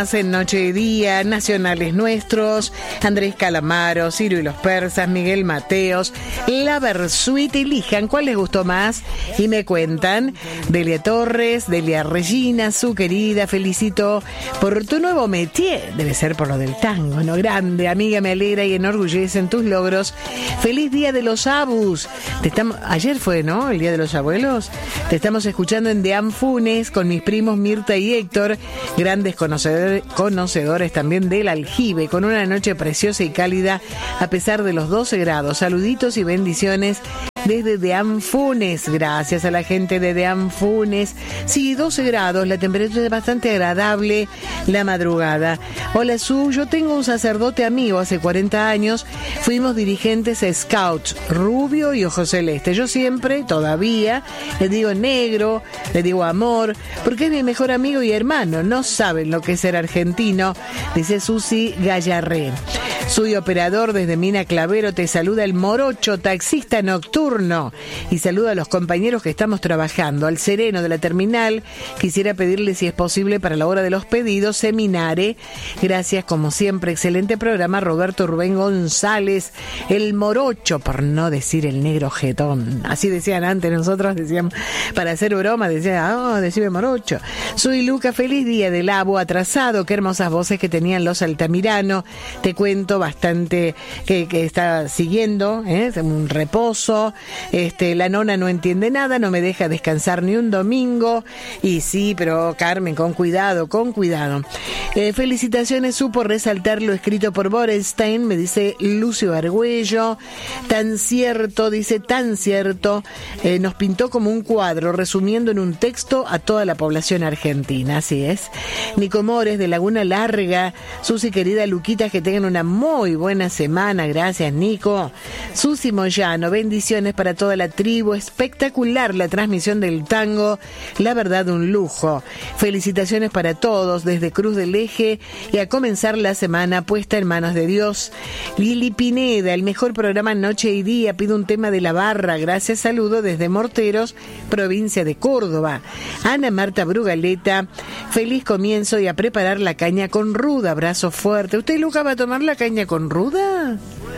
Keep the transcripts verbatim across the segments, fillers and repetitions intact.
más en Noche y Día, nacionales nuestros, Andrés Calamaro, Ciro y los Persas, Miguel Mateos, La Versuit, elijan cuál les gustó más y me cuentan. Delia Torres, Delia Regina, su querida, felicito por tu nuevo métier, debe ser por lo del tango, ¿no? Grande, amiga, me alegra y enorgullecen tus logros. Feliz Día de los Abus. Te estamos, ayer fue, ¿no? El Día de los Abuelos. Te estamos escuchando en Deam Funes con mis primos Mirta y Héctor, grandes conocedores, conocedores también del aljibe, con una noche preciosa y cálida a pesar de los doce grados. Saluditos y bendiciones desde Deam Funes. Gracias a la gente de Deam Funes. Sí, doce grados, la temperatura es bastante agradable la madrugada. Hola Su, yo tengo un sacerdote amigo hace cuarenta años, fuimos dirigentes Scouts, rubio y ojo celeste. Yo siempre, todavía, le digo negro, le digo amor, porque es mi mejor amigo y hermano. No saben lo que es ser argentino, dice Susi Gallarré. Soy operador desde Mina Clavero, te saluda el Morocho, taxista nocturno, y saluda a los compañeros que estamos trabajando. Al sereno de la terminal, quisiera pedirle si es posible para la hora de los pedidos, Seminare. Gracias, como siempre, excelente programa. Roberto Rubén González, el Morocho, por no decir el negro jetón. Así decían antes, nosotros decíamos, para hacer broma, decían, oh, decime Morocho. Soy Luca, feliz día del Abo atrasado, qué hermosas voces que tenían los Altamirano. Te cuento bastante que, que está siguiendo, ¿eh? Un reposo. Este, la nona no entiende nada, no me deja descansar ni un domingo. Y sí, pero Carmen, con cuidado, con cuidado. Eh, felicitaciones, supo resaltar lo escrito por Borenstein, me dice Lucio Argüello. Tan cierto, dice, tan cierto. Eh, nos pintó como un cuadro, resumiendo en un texto a toda la población argentina. Así es. Nico Mores, de Laguna Larga. Susi, querida Luquita, que tengan una muy buena semana. Gracias, Nico. Susi Moyano, bendiciones para toda la tribu. Espectacular la transmisión del tango. La verdad, un lujo. Felicitaciones para todos desde Cruz del Eje y a comenzar la semana puesta en manos de Dios. Lili Pineda, el mejor programa Noche y Día. Pido un tema de la barra. Gracias, saludo desde Morteros, provincia de Córdoba. Ana Marta Brugaleta, feliz comienzo y a preparar la caña con ruda. Abrazo fuerte. ¿Usted, Luca, va a tomar la caña con ruda?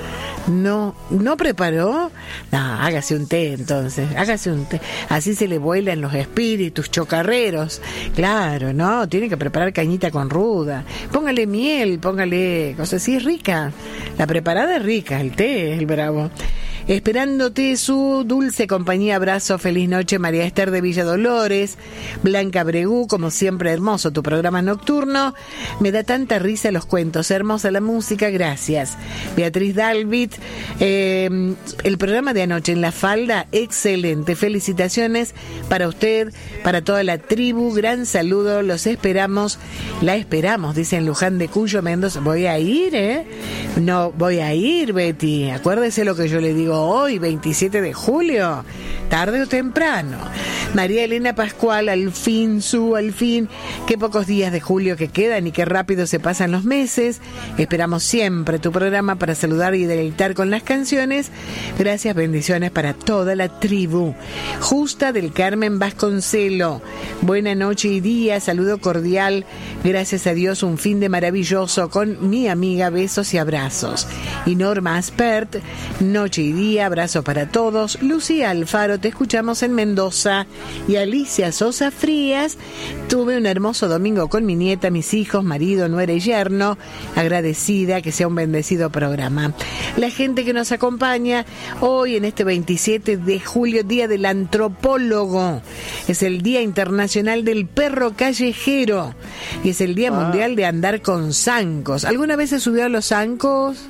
No, ¿no preparó? No, hágase un té entonces, hágase un té. Así se le vuelan los espíritus chocarreros. Claro, ¿no? Tiene que preparar cañita con ruda. Póngale miel, póngale cosas así, es rica. La preparada es rica, el té es el bravo. Esperándote, su dulce compañía. Abrazo, feliz noche. María Esther de Villa Dolores. Blanca Bregú, como siempre, hermoso tu programa nocturno. Me da tanta risa los cuentos, hermosa la música, gracias. Beatriz Dalvit, eh, el programa de anoche en La Falda, excelente. Felicitaciones para usted, para toda la tribu. Gran saludo, los esperamos. La esperamos, dice en Luján de Cuyo, Mendoza. Voy a ir, ¿eh? No, voy a ir, Betty. Acuérdese lo que yo le digo hoy, veintisiete de julio, tarde o temprano. María Elena Pascual, al fin, su, al fin, qué pocos días de julio que quedan y qué rápido se pasan los meses. Esperamos siempre tu programa para saludar y deleitar con las canciones. Gracias, bendiciones para toda la tribu. Justa del Carmen Vasconcelo, buena noche y día, saludo cordial, gracias a Dios un fin de maravilloso con mi amiga, besos y abrazos. Y Norma Aspert, noche y día, abrazo para todos. Lucía Alfaro, te escuchamos en Mendoza. Y Alicia Sosa Frías, tuve un hermoso domingo con mi nieta, mis hijos, marido, nuera y yerno. Agradecida, que sea un bendecido programa. La gente que nos acompaña hoy en este veintisiete de julio, Día del Antropólogo. Es el Día Internacional del Perro Callejero y es el Día ah. Mundial de Andar con Zancos. ¿Alguna vez se subió a los zancos?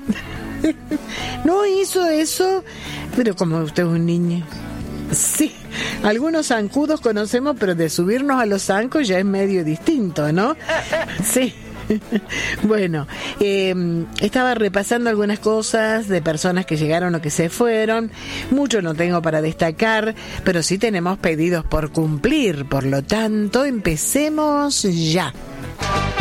¿No hizo eso? Pero como usted es un niño. Sí, algunos zancudos conocemos, pero de subirnos a los zancos ya es medio distinto, ¿no? Sí. Bueno, eh, estaba repasando algunas cosas de personas que llegaron o que se fueron. Mucho no tengo para destacar, pero sí tenemos pedidos por cumplir. Por lo tanto, empecemos ya.